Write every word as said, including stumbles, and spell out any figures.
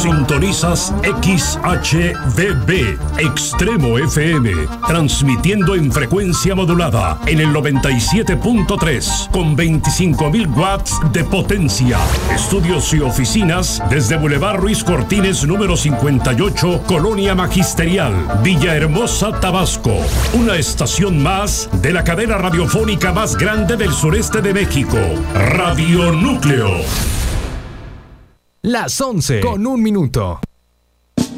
Sintonizas X H D B, Extremo F M, transmitiendo en frecuencia modulada en el noventa y siete punto tres con veinticinco mil watts de potencia. Estudios y oficinas desde Boulevard Ruiz Cortines número cincuenta y ocho, Colonia Magisterial, Villahermosa, Tabasco. Una estación más de la cadena radiofónica más grande del sureste de México, Radio Núcleo. Las once con un minuto.